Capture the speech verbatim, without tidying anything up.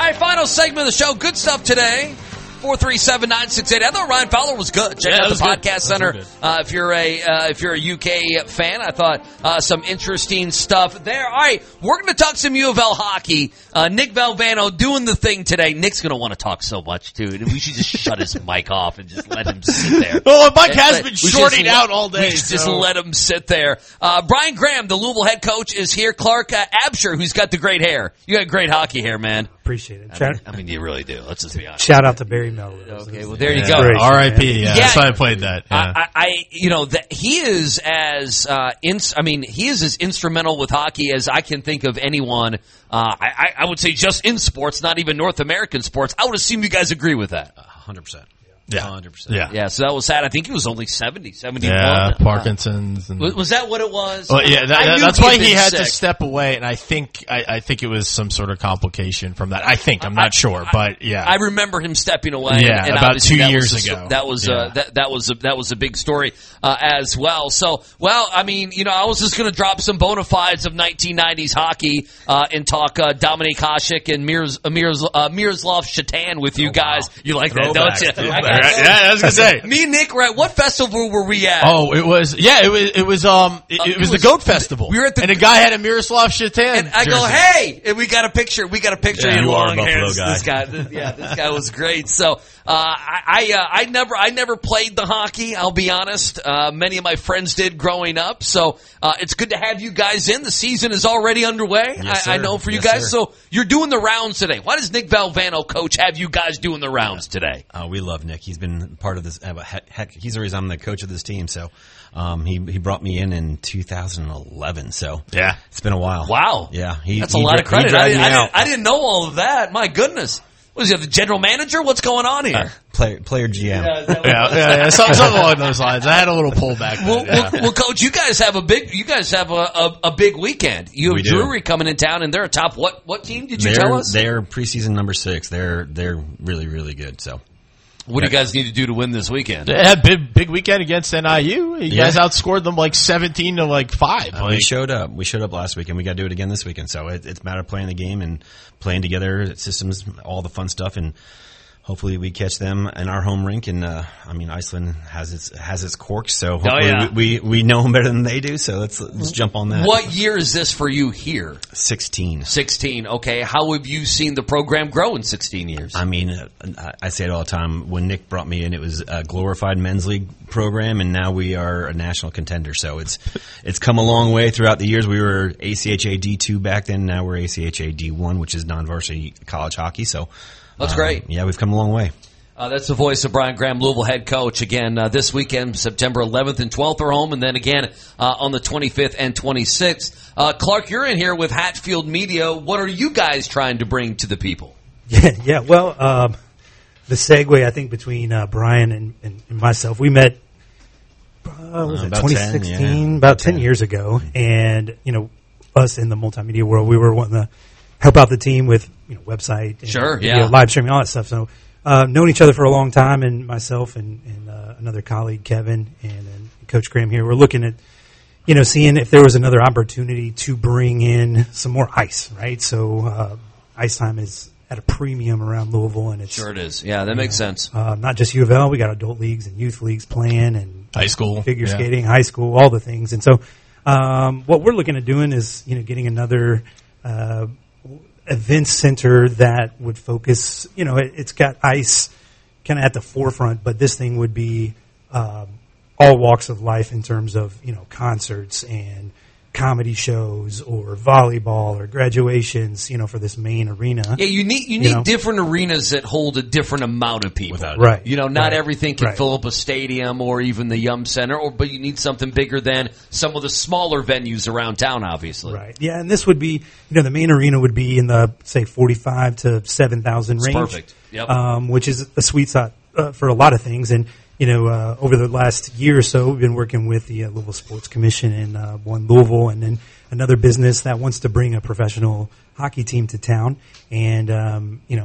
right, final segment of the show. Good stuff today. four three seven, nine six eight. I thought Ryan Fowler was good. Check Yeah, out the good. Podcast Center uh, if you're a uh, if you're a U K fan. I thought uh, some interesting stuff there. All right, we're going to talk some U of L hockey. Uh, Nick Valvano doing the thing today. Nick's going to want to talk so much, too. We should just shut his mic off and just let him sit there. Well, Mike has been We shorting just out let- all day. We should so. just let him sit there. Uh, Brian Graham, the Louisville head coach, is here. Clark uh, Absher, who's got the great hair. You got great hocky hair, man. Appreciate it. I Shout, mean, I mean, you really do. Let's just be honest. shout out to Barry Melrose. Okay, well, there you Yeah. go. Great. R I P. Yeah, Yeah. that's why I played that. Yeah. I, I, I, you know, that he is as, uh, ins- I mean, he is as instrumental with hockey as I can think of anyone. Uh, I, I would say just in sports, not even North American sports. I would assume you guys agree with that. one hundred percent. Yeah. one hundred percent. yeah. Yeah, so that was sad. I think he was only seventy, seventy-one. Yeah, Uh, Parkinson's. And, was, was that what it was? well, yeah, that, I that, knew that's he why had he been had sick. to step away, and I think I, I think it was some sort of complication from that. I think I'm not I- sure, I- but yeah, I remember him stepping away. Yeah, and, and about obviously two that years was a, ago. That was Yeah. uh, that that was a, that was a big story uh, as well. So, well, I mean, you know, I was just going to drop some bona fides of nineteen nineties hockey uh, and talk uh, Dominik Hasek and Miros, uh, Miros, uh, Miroslav Shatan with you guys. You like that, don't you? I gotta Right, go. yeah, I was gonna say. Me and Nick, right? What festival were we at? Oh, it was yeah, it was it was um it, Uh, it it was was- the Goat Festival. we were at the- and a guy had a Miroslav Shatan. And I go, jersey. hey, and we got a picture. We got a picture. Yeah, in you are a long Buffalo hair. This- guy. This guy, this, yeah, this guy was great. So uh, I, I, uh, I never, I never played the hockey. I'll be honest. Uh, many of my friends did growing up. So uh, it's good to have you guys in. The season is already underway. Yes, I, I sir. know for you Yes, guys. sir. So you're doing the rounds today. Why does Nick Valvano, coach, have you guys doing the rounds today? Uh, we love Nick. He's been part of this. Uh, heck, heck, he's the reason I'm the coach of this team. So um, he he brought me in in two thousand eleven. So Yeah. it's been a while. Wow. Yeah, he, That's a he lot dra- of credit. He I dragged didn't, me I, out. didn't, I didn't know all of that. My goodness. Was he the general manager? What's going on here? Player, player G M. Yeah, that was- Yeah, yeah, yeah, some- something along those lines. I had a little pullback. Well, there, yeah. well, well, coach, you guys have a big, you guys have a, a, a big weekend. You have We do. Drury coming in town, and they're a top. What what team did you They're, tell us? they're preseason number six. They're they're really really good. So What do you guys need to do to win this weekend? They had big big weekend against N I U. You Yeah. guys outscored them like seventeen to like five. Uh, we Like, showed up. We showed up last week, and we got to do it again this weekend. So it, it's a matter of playing the game and playing together, systems, all the fun stuff, and hopefully we catch them in our home rink. And uh, I mean, Iceland has its has its quirks, so hopefully yeah. we, we we know them better than they do. So let's let's jump on that. What year is this for you here? Sixteen. Sixteen. Okay. How have you seen the program grow in sixteen years? I mean, uh, I- I say it all the time. When Nick brought me in, it was a glorified men's league program, and now we are a national contender. So it's it's come a long way throughout the years. We were A C H A D two back then. Now we're A C H A D one, which is non-varsity college hockey. So That's um, great. Yeah, we've come a long way. Uh, that's the voice of Brian Graham, Louisville head coach. Again, uh, this weekend, September eleventh and twelfth are home, and then again uh, on the twenty-fifth and twenty-sixth. Uh, Clark, you're in here with Hatfield Media. What are you guys trying to bring to the people? Yeah, yeah. Well, um, the segue I think between uh, Brian and, and, and myself, we met. Uh, was Uh, it about twenty ten, sixteen? yeah. About ten years ago, and you know, us in the multimedia world, we were wanting to help out the team with you know website, and Sure, video, yeah. live streaming, all that stuff. So, uh, known each other for a long time, and myself and, and uh, another colleague, Kevin, and, and Coach Graham here, we're looking at you know seeing if there was another opportunity to bring in some more ice, right? So, uh, ice time is at a premium around Louisville, and it's Sure it is. Yeah, that makes sense. uh, not just U of L. We got adult leagues and youth leagues playing, and High school. figure Yeah. skating, high school, all the things. And so, um, what we're looking at doing is, you know, getting another uh, event center that would focus. You know, it, it's got ice kind of at the forefront, but this thing would be um, all walks of life in terms of you know concerts and comedy shows or volleyball or graduations. You know, for this main arena. Yeah, you need you need know? different arenas that hold a different amount of people. Without Right. You know, not Right. everything can Right. fill up a stadium or even the Yum Center, or but you need something bigger than some of the smaller venues around town, obviously. Right. Yeah, and this would be, you know, the main arena would be in the say forty-five to seven thousand It's range. perfect. Yep. Um, which is a sweet spot uh, for a lot of things. And you know, uh, over the last year or so, we've been working with the uh, Louisville Sports Commission and uh, one Louisville, and then another business that wants to bring a professional hockey team to town. And um, you know.